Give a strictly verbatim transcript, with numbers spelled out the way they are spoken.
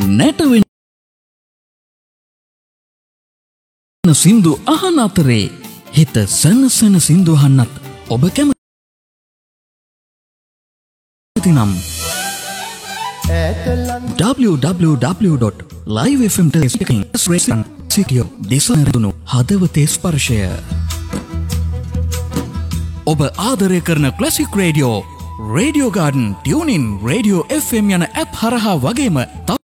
නැටවෙන සින්දු අහන අතරේ හිත සනසන සින්දු අහන්නත් ඔබ කැමති නම් w w w dot live f m dot com දෙසනරුණු හදවතේ ස්පර්ශය ඔබ ආදරය කරන classic radio radio garden tuning radio F M යන ඇප් හරහා වගේම